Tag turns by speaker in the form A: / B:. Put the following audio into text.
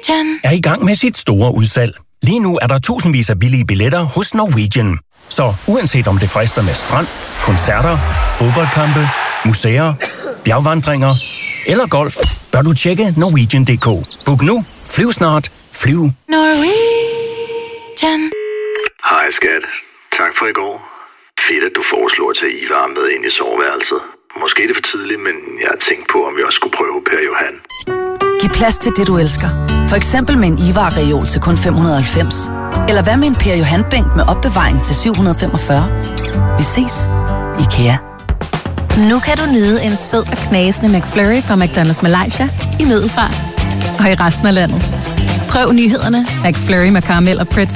A: er i gang med sit store udsalg. Lige nu er der tusindvis af billige billetter hos Norwegian. Så uanset om det frister med strand, koncerter, fodboldkampe, museer, bjergvandringer eller golf, bør du tjekke Norwegian.dk. Book nu, flyv snart, flyv.
B: Norwegian.
C: Hej skat. Tak for i går. Fedt, at du foreslår at tage Ivar med ind i soveværelset. Måske er det for tidligt, men jeg har tænkt på, om vi også skulle prøve Per Johan.
D: Giv plads til det, du elsker. For eksempel med en Ivar-reol til kun 590. Eller hvad med en Per Johan-bænk med opbevaring til 745. Vi ses. IKEA.
E: Nu kan du nyde en sød og knasende McFlurry fra McDonald's Malaysia i Middelfart og i resten af landet. Prøv nyhederne. McFlurry med karamel og pretzel